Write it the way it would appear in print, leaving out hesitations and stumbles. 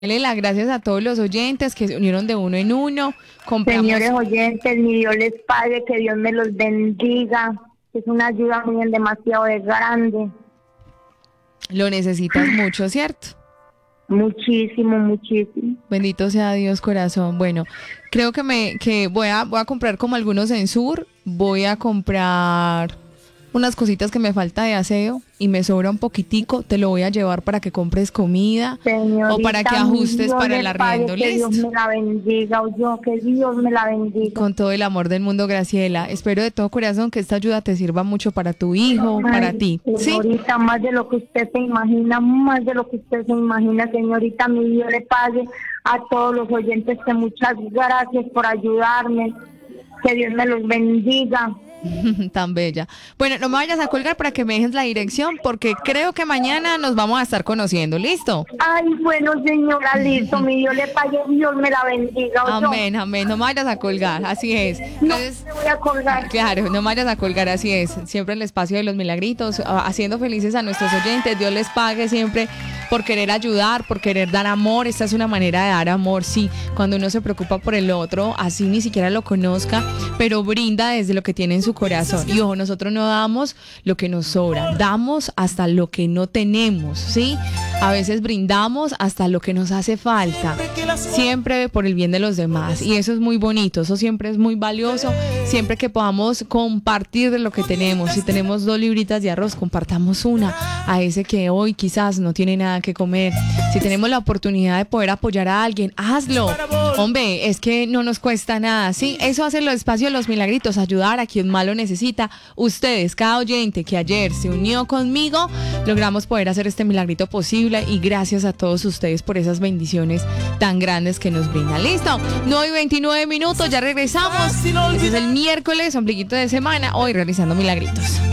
Dale las gracias a todos los oyentes que se unieron de uno en uno. Compramos. Señores oyentes, mi Dios les pague, que Dios me los bendiga. Es una ayuda muy demasiado de grande. Lo necesitas mucho, ¿cierto? Muchísimo, muchísimo. Bendito sea Dios, corazón. Bueno, creo que voy a comprar como algunos en Sur. Voy a comprar unas cositas que me falta de aseo y me sobra un poquitico. Te lo voy a llevar para que compres comida. Señorita, o para que ajustes Dios para le el arriendo. pague, que ¿Listo? Dios me la bendiga, o yo, que Dios me la bendiga. Con todo el amor del mundo, Graciela. Espero de todo corazón que esta ayuda te sirva mucho para tu hijo, para ti. ¿Sí? Señorita, más de lo que usted se imagina, más de lo que usted se imagina, señorita, mi Dios le pague a todos los oyentes, que muchas gracias por ayudarme, que Dios me los bendiga. Tan bella. Bueno, no me vayas a colgar para que me dejes la dirección porque creo que mañana nos vamos a estar conociendo. ¿Listo? Ay, bueno, señora, listo, mi Dios le pague, Dios me la bendiga. ¿o yo? Amén, amén. No me vayas a colgar, así es. No Entonces, me voy a colgar. claro, no me vayas a colgar, así es. Siempre en el espacio de los milagritos, haciendo felices a nuestros oyentes. Dios les pague siempre por querer ayudar, por querer dar amor. Esta es una manera de dar amor, sí. Cuando uno se preocupa por el otro, así ni siquiera lo conozca, pero brinda desde lo que tiene en su corazón. Y ojo, nosotros no damos lo que nos sobra, damos hasta lo que no tenemos, ¿sí? A veces brindamos hasta lo que nos hace falta, siempre por el bien de los demás. Y eso es muy bonito, eso siempre es muy valioso, siempre que podamos compartir de lo que tenemos. Si tenemos 2 libritas de arroz, compartamos una a ese que hoy quizás no tiene nada que comer. Si tenemos la oportunidad de poder apoyar a alguien, hazlo. Hombre, es que no nos cuesta nada, ¿sí? Eso hace los espacios Los Milagritos, ayudar a quien más lo necesita. Ustedes, cada oyente que ayer se unió conmigo, logramos poder hacer este milagrito posible y gracias a todos ustedes por esas bendiciones tan grandes que nos brindan. ¿Listo? 9:29, ya regresamos. Este es el miércoles, ombliguito de semana, hoy realizando milagritos.